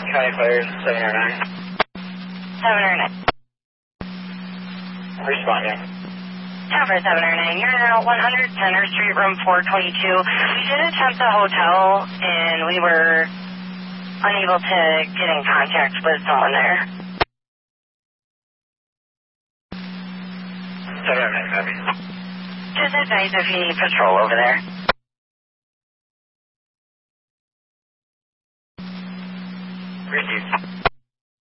County Fire 709. 709. Responding. Tower 709, you're at 100 Center Street, room 422. We did attempt the hotel, and we were unable to get in contact with someone there. 709, copy. Just advise if you need patrol over there.